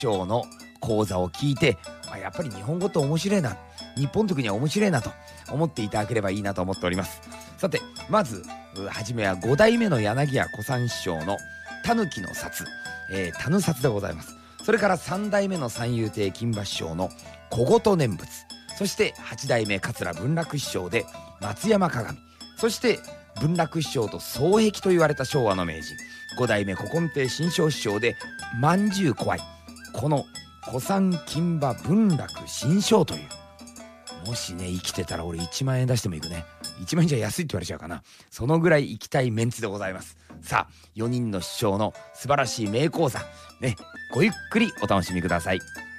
匠の講座を聞いて、やっぱり日本語って面白いな、日本特には面白いなと思っていただければいいなと思っております。さて、まずはじめは5代目の柳家小三師匠の狸の札、たぬ札でございます。それから3代目の三遊亭金馬師匠の小言念仏、そして8代目桂文楽師匠で松山鏡、そして文楽師匠と双璧と言われた昭和の名人5代目古今亭志ん生師匠でまんじゅう怖い、この小三金馬文楽志生という、もしね生きてたら俺1万円出してもいくね。1万円じゃ安いって言われちゃうかな。そのぐらい行きたいメンツでございます。さあ、4人の師匠の素晴らしい名講座ね、ごゆっくりお楽しみください。